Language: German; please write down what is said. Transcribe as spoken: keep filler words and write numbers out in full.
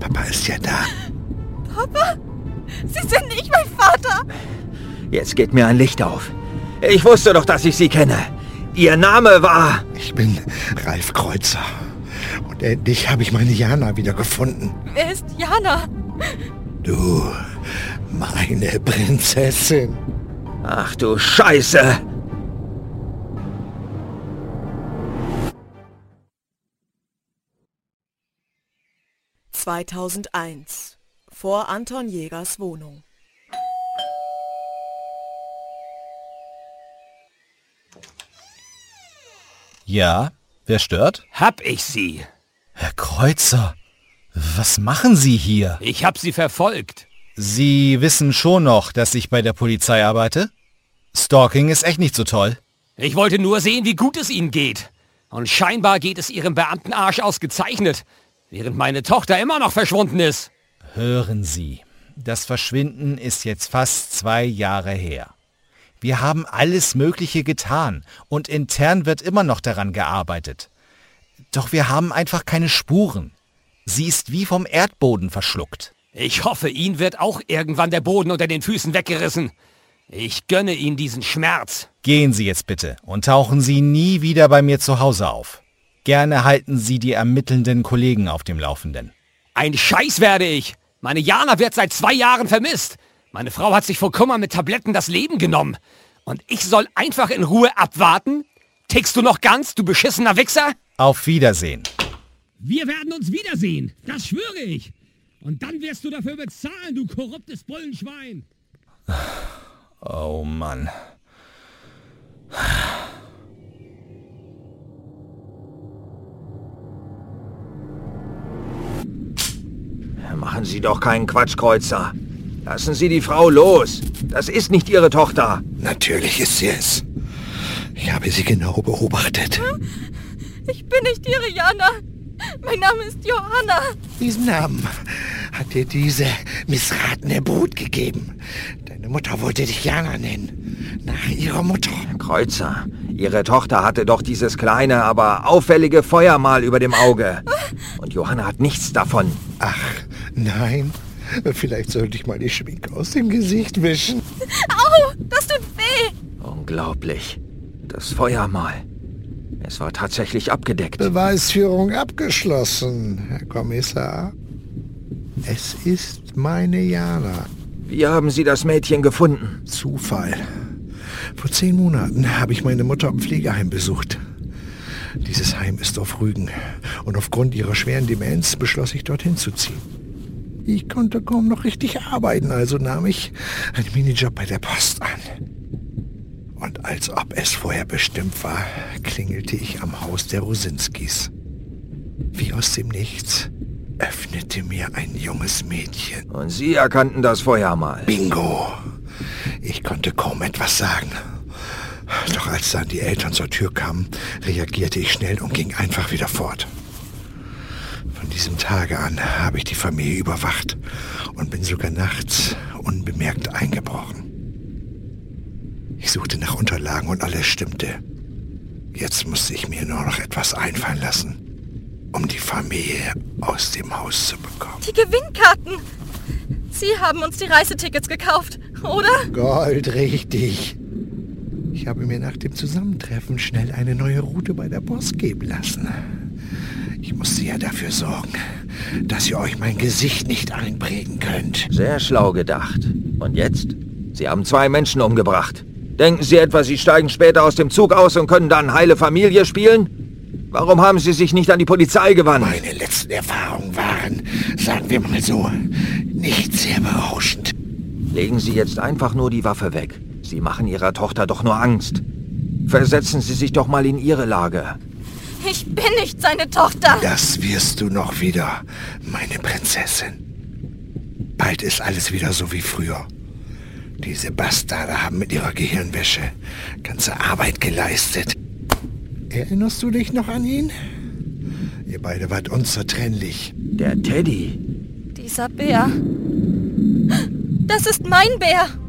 Papa ist ja da. Papa? Sie sind nicht mein Vater! Jetzt geht mir ein Licht auf. Ich wusste doch, dass ich Sie kenne. Ihr Name war... Ich bin Ralf Kreuzer. Und endlich habe ich meine Jana wieder gefunden. Wer ist Jana? Du, meine Prinzessin. Ach du Scheiße! zweitausendeins. Vor Anton Jägers Wohnung. Ja, wer stört? Hab ich Sie. Herr Kreuzer, was machen Sie hier? Ich hab Sie verfolgt. Sie wissen schon noch, dass ich bei der Polizei arbeite? Stalking ist echt nicht so toll. Ich wollte nur sehen, wie gut es Ihnen geht. Und scheinbar geht es Ihrem Beamtenarsch ausgezeichnet, während meine Tochter immer noch verschwunden ist. Hören Sie, das Verschwinden ist jetzt fast zwei Jahre her. Wir haben alles Mögliche getan und intern wird immer noch daran gearbeitet. Doch wir haben einfach keine Spuren. Sie ist wie vom Erdboden verschluckt. Ich hoffe, Ihnen wird auch irgendwann der Boden unter den Füßen weggerissen. Ich gönne Ihnen diesen Schmerz. Gehen Sie jetzt bitte und tauchen Sie nie wieder bei mir zu Hause auf. Gerne halten Sie die ermittelnden Kollegen auf dem Laufenden. Ein Scheiß werde ich. Meine Jana wird seit zwei Jahren vermisst. Meine Frau hat sich vor Kummer mit Tabletten das Leben genommen. Und ich soll einfach in Ruhe abwarten? Tickst du noch ganz, du beschissener Wichser? Auf Wiedersehen. Wir werden uns wiedersehen, das schwöre ich. Und dann wirst du dafür bezahlen, du korruptes Bullenschwein. Oh Mann. Machen Sie doch keinen Quatsch, Kreuzer. Lassen Sie die Frau los. Das ist nicht Ihre Tochter. Natürlich ist sie es. Ich habe sie genau beobachtet. Ich bin nicht Ihre Jana. Mein Name ist Johanna. Diesen Namen hat dir diese missratene Brut gegeben. Deine Mutter wollte dich Jana nennen. Nach ihrer Mutter. Kreuzer, Ihre Tochter hatte doch dieses kleine, aber auffällige Feuermal über dem Auge. Und Johanna hat nichts davon. Ach, nein. Vielleicht sollte ich mal die Schminke aus dem Gesicht wischen. Au, das tut weh. Unglaublich. Das Feuermal. Es war tatsächlich abgedeckt. Beweisführung abgeschlossen, Herr Kommissar. Es ist meine Jana. Wie haben Sie das Mädchen gefunden? Zufall. Vor zehn Monaten habe ich meine Mutter im Pflegeheim besucht. Dieses Heim ist auf Rügen. Und aufgrund ihrer schweren Demenz beschloss ich, dorthin zu ziehen. Ich konnte kaum noch richtig arbeiten, also nahm ich einen Minijob bei der Post an. Und als ob es vorher bestimmt war, klingelte ich am Haus der Rosinskis. Wie aus dem Nichts öffnete mir ein junges Mädchen. Und Sie erkannten das Feuermal. Bingo! Ich konnte kaum etwas sagen. Doch als dann die Eltern zur Tür kamen, reagierte ich schnell und ging einfach wieder fort. Von diesem Tage an habe ich die Familie überwacht und bin sogar nachts unbemerkt eingebrochen. Ich suchte nach Unterlagen und alles stimmte. Jetzt musste ich mir nur noch etwas einfallen lassen, um die Familie aus dem Haus zu bekommen. Die Gewinnkarten. Sie haben uns die Reisetickets gekauft, oder? Goldrichtig. Ich habe mir nach dem Zusammentreffen schnell eine neue Route bei der Post geben lassen. Ich musste ja dafür sorgen, dass ihr euch mein Gesicht nicht einprägen könnt. Sehr schlau gedacht. Und jetzt? Sie haben zwei Menschen umgebracht. Denken Sie etwa, Sie steigen später aus dem Zug aus und können dann heile Familie spielen? Warum haben Sie sich nicht an die Polizei gewandt? Meine letzten Erfahrungen waren, sagen wir mal so, nicht sehr berauschend. Legen Sie jetzt einfach nur die Waffe weg. Sie machen Ihrer Tochter doch nur Angst. Versetzen Sie sich doch mal in ihre Lage. Ich bin nicht seine Tochter. Das wirst du noch wieder, meine Prinzessin. Bald ist alles wieder so wie früher. Diese Bastarde haben mit ihrer Gehirnwäsche ganze Arbeit geleistet. Erinnerst du dich noch an ihn? Ihr beide wart unzertrennlich. Der Teddy. Dieser Bär. Das ist mein Bär.